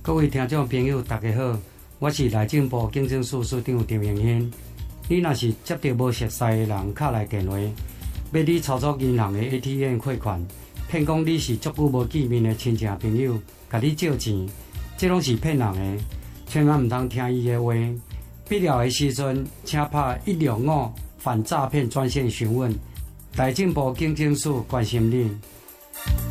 各位听众朋友，大家好，我是内政部警政署署长陈明兴。你若是接到无熟悉的人敲来电话，要你操作银行的 ATM 汇款，骗讲你是足久无见面的亲戚朋友，甲你借钱，这拢是骗人的，千万唔通听伊的话。必要的时阵，请打165反诈骗专线询问。内政部警政署关心你。